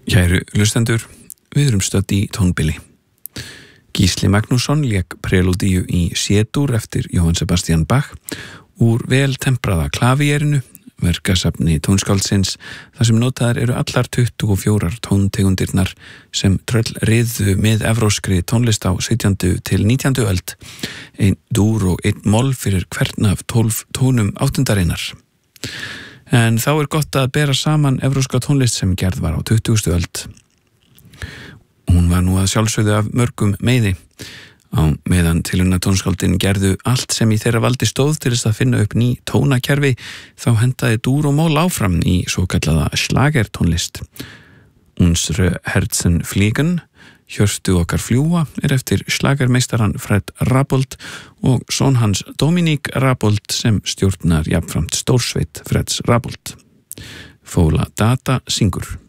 Kæru hlustendur, við erum stödd í tónbili. Gísli Magnússon lék prelúdíu í C-dúr eftir Jóhann Sebastian Bach úr vel tempraða klavierinu, verkasafni tónskáldsins, þar sem notaðar eru allar 24 tóntegundirnar sem tröllriðu með evróskri tónlist á 17. til 19. öld, ein dúr og einn moll fyrir hvern af 12 tónum áttundarinnar. En þá er gott að bera saman evróska tónlist sem gerð var á 20. öld. Hún var nú að sjálfsögðu af mörgum meiði. Á meðan tilraunatonskáldin gerðu allt sem í þeirra valdi stóð til þess að finna upp ný tónakerfi, þá hendaði dúr og mól áfram í svokallaða schlagertónlist. Unsere Herzen fliegen, Hjörtu okkar fljúa, eftir schlagermeistaran Fred Rabold og son hans Dominik Rabold sem stjórnar jafnframt stórsveit Freds Rabold. Fóla Data syngur.